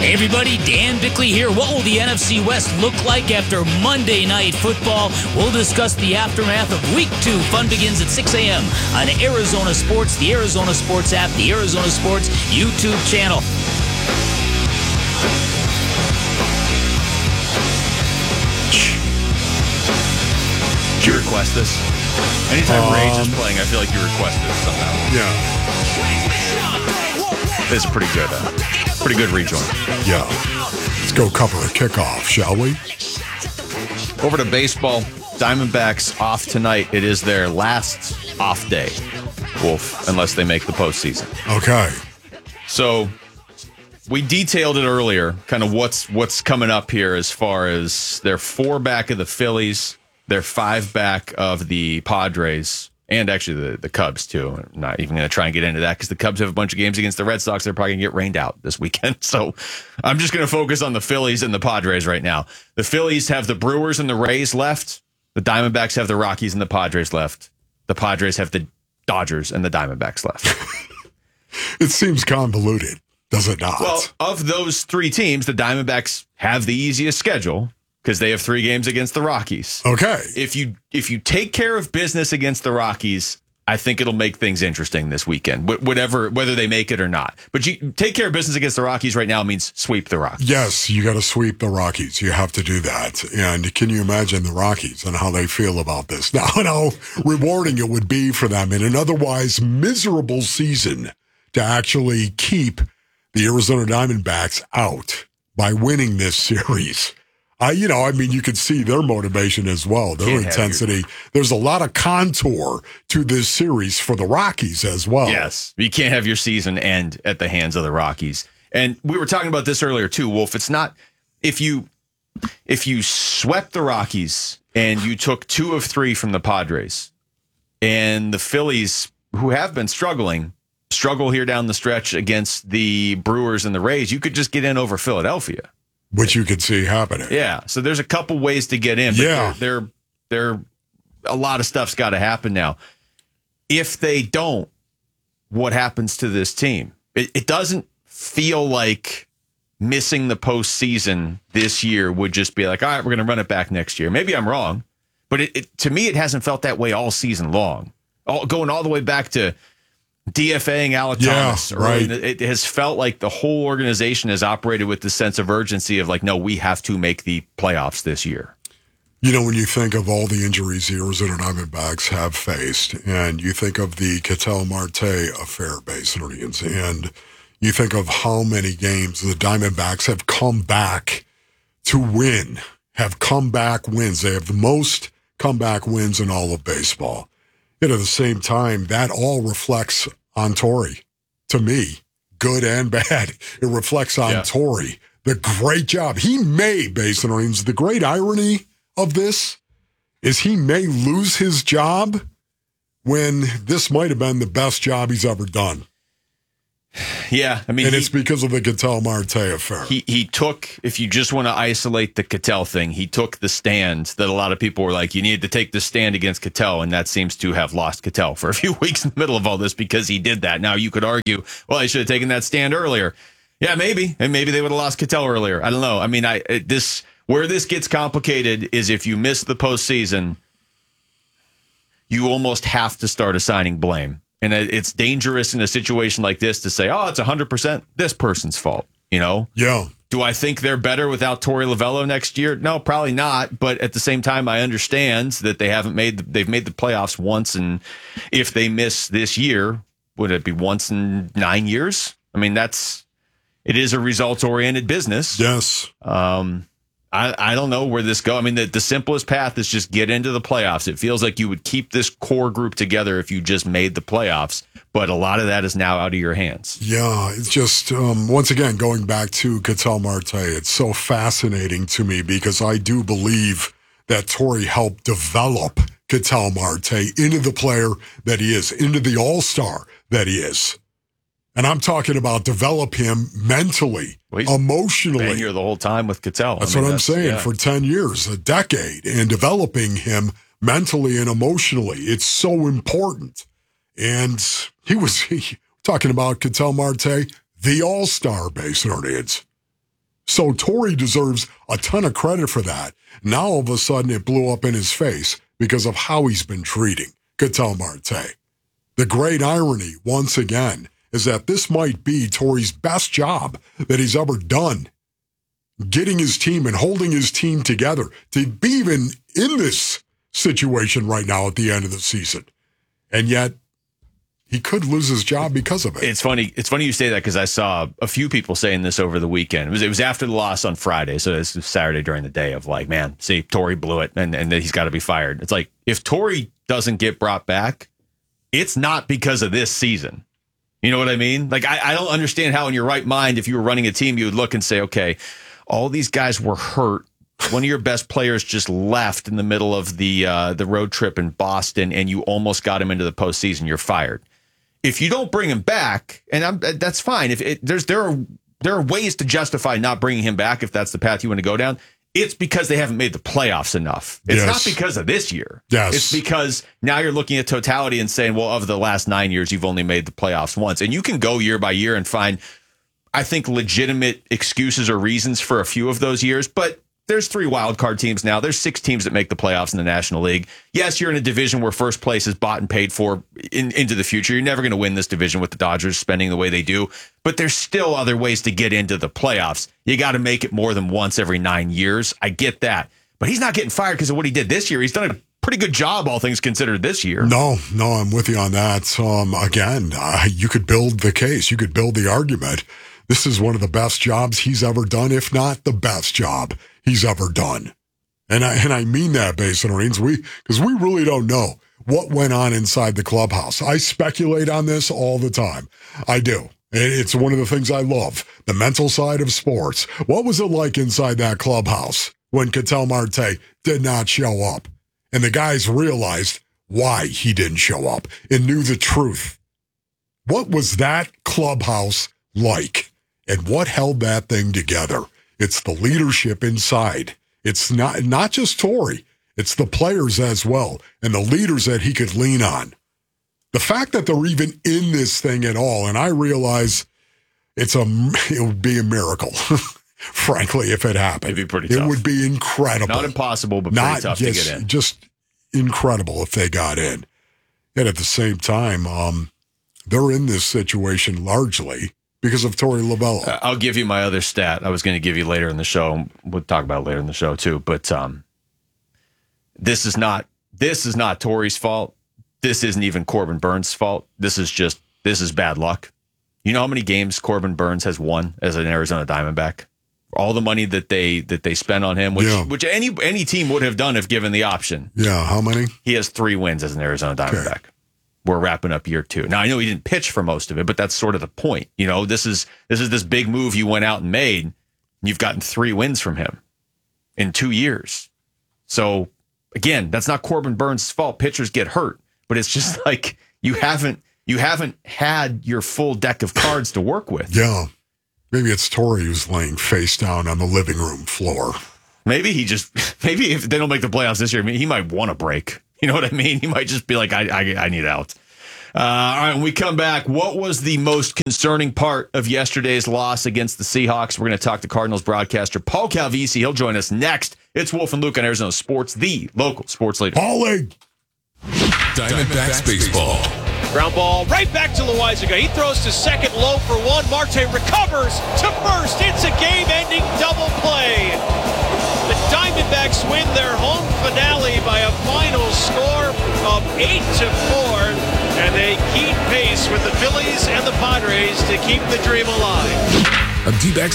Hey everybody, Dan Bickley here. What will the NFC West look like after Monday Night Football? We'll discuss the aftermath of Week 2. Fun begins at 6 a.m. on Arizona Sports, the Arizona Sports app, the Arizona Sports YouTube channel. Did you request this? Anytime Rage is playing, I feel like you request this somehow. Yeah. This is pretty good rejoin. Yeah. Let's go cover a kickoff, shall we? Over to baseball. Diamondbacks off tonight. It is their last off day, Wolf, unless they make the postseason. Okay. So we detailed it earlier, kind of what's coming up here as far as they're 4 back of the Phillies, they're 5 back of the Padres, and actually the Cubs, too. I'm not even going to try and get into that because the Cubs have a bunch of games against the Red Sox. They're probably going to get rained out this weekend. So I'm just going to focus on the Phillies and the Padres right now. The Phillies have the Brewers and the Rays left. The Diamondbacks have the Rockies and the Padres left. The Padres have the Dodgers and the Diamondbacks left. It seems convoluted, does it not? Well, of those 3 teams, the Diamondbacks have the easiest schedule because they have 3 games against the Rockies. Okay. If you take care of business against the Rockies, I think it'll make things interesting this weekend, whether they make it or not. But you take care of business against the Rockies right now means sweep the Rockies. Yes, you got to sweep the Rockies. You have to do that. And can you imagine the Rockies and how they feel about this? Now, and how rewarding it would be for them in an otherwise miserable season to actually keep the Arizona Diamondbacks out by winning this series. You could see their motivation as well, their intensity. There's a lot of contour to this series for the Rockies as well. Yes. You can't have your season end at the hands of the Rockies. And we were talking about this earlier too, Wolf. It's not if you swept the Rockies and you took 2 of 3 from the Padres and the Phillies, who have been struggle here down the stretch against the Brewers and the Rays, you could just get in over Philadelphia. Which you could see happening. Yeah. So there's a couple ways to get in. But yeah. There a lot of stuff's got to happen now. If they don't, what happens to this team? It doesn't feel like missing the postseason this year would just be like, all right, we're going to run it back next year. Maybe I'm wrong, but to me, it hasn't felt that way all season long. Going all the way back to DFAing Alec Thomas. Right. It has felt like the whole organization has operated with the sense of urgency of like, no, we have to make the playoffs this year. When you think of all the injuries the Arizona Diamondbacks have faced, and you think of the Ketel Marte affair, basically, and you think of how many games the Diamondbacks have come back to win, have comeback wins. They have the most comeback wins in all of baseball. At the same time, that all reflects on Torey. To me, good and bad. It reflects on Torey. The great job. He may, based on the great irony of this is he may lose his job when this might have been the best job he's ever done. Yeah, I mean, and it's because of the Ketel Marte affair. He took, if you just want to isolate the Ketel thing, he took the stand that a lot of people were like, you needed to take the stand against Ketel, and that seems to have lost Ketel for a few weeks in the middle of all this because he did that. Now, you could argue, well, he should have taken that stand earlier. Yeah, maybe, and maybe they would have lost Ketel earlier. I don't know. I mean, where this gets complicated is if you miss the postseason, you almost have to start assigning blame. And it's dangerous in a situation like this to say, oh, it's 100% this person's fault, Yeah. Do I think they're better without Torey Lovullo next year? No, probably not. But at the same time, I understand that they've made the playoffs once. And if they miss this year, would it be once in 9 years? I mean, it is a results-oriented business. Yes. I don't know where this goes. I mean, the simplest path is just get into the playoffs. It feels like you would keep this core group together if you just made the playoffs, but a lot of that is now out of your hands. Yeah, it's just, once again, going back to Ketel Marte, it's so fascinating to me because I do believe that Torey helped develop Ketel Marte into the player that he is, into the all-star that he is. And I'm talking about develop him mentally, emotionally. Been here the whole time with Ketel. That's what I'm saying. For 10 years, a decade, and developing him mentally and emotionally. It's so important. And he talking about Ketel Marte, the all-star base audience. So Torrey deserves a ton of credit for that. Now all of a sudden it blew up in his face because of how he's been treating Ketel Marte. The great irony, once again, is that this might be Torrey's best job that he's ever done. Getting his team and holding his team together to be even in this situation right now at the end of the season. And yet, he could lose his job because of it. It's funny you say that because I saw a few people saying this over the weekend. It was after the loss on Friday, so it's Saturday during the day of like, man, see, Torrey blew it, and he's got to be fired. It's like, if Torrey doesn't get brought back, it's not because of this season. You know what I mean? Like, I don't understand how in your right mind, if you were running a team, you would look and say, okay, all these guys were hurt. One of your best players just left in the middle of the road trip in Boston, and you almost got him into the postseason. You're fired. If you don't bring him back, and that's fine. There are ways to justify not bringing him back if that's the path you want to go down. It's because they haven't made the playoffs enough. It's not because of this year. Yes. It's because now you're looking at totality and saying, well, of the last 9 years, you've only made the playoffs once. And you can go year by year and find, I think, legitimate excuses or reasons for a few of those years. But there's 3 wild card teams now. There's 6 teams that make the playoffs in the National League. Yes, you're in a division where first place is bought and paid for into the future. You're never going to win this division with the Dodgers spending the way they do. But there's still other ways to get into the playoffs. You got to make it more than once every 9 years. I get that. But he's not getting fired because of what he did this year. He's done a pretty good job, all things considered, this year. No, I'm with you on that. Again, you could build the case. You could build the argument. This is one of the best jobs he's ever done, if not the best job he's ever done. And I mean that, Basinarians, because we really don't know what went on inside the clubhouse. I speculate on this all the time. I do. It's one of the things I love, the mental side of sports. What was it like inside that clubhouse when Ketel Marte did not show up? And the guys realized why he didn't show up and knew the truth. What was that clubhouse like? And what held that thing together? It's the leadership inside. It's not just Torrey. It's the players as well and the leaders that he could lean on. The fact that they're even in this thing at all, and I realize it would be a miracle, frankly, if it happened. It'd be pretty tough. It would be incredible. Not impossible, but pretty tough to get in. Just incredible if they got in. And at the same time, they're in this situation largely because of Torey Lovullo. I'll give you my other stat I was going to give you later in the show. We'll talk about it later in the show too. But this is not Torey's fault. This isn't even Corbin Burns' fault. This is bad luck. You know how many games Corbin Burns has won as an Arizona Diamondback? All the money that they spent on him, which any team would have done if given the option. Yeah, how many? He has 3 wins as an Arizona Diamondback. Okay. We're wrapping up year 2. Now, I know he didn't pitch for most of it, but that's sort of the point. You know, this is this big move you went out and made. And you've gotten 3 wins from him in 2 years. So, again, that's not Corbin Burns' fault. Pitchers get hurt, but it's just like you haven't had your full deck of cards to work with. Yeah. Maybe it's Torrey who's laying face down on the living room floor. Maybe if they don't make the playoffs this year, he might want a break. You know what I mean? He might just be like, I need out. All right, when we come back, what was the most concerning part of yesterday's loss against the Seahawks? We're going to talk to Cardinals broadcaster Paul Calvisi. He'll join us next. It's Wolf and Luke on Arizona Sports, the local sports leader. Paulie! Diamondbacks baseball. Ground ball right back to Loizaga. He throws to second, low for 1. Marte recovers to first. It's a game-ending double play. The Diamondbacks win their home finale by a final score of 8-4, and they keep pace with the Phillies and the Padres to keep the dream alive. A D-backs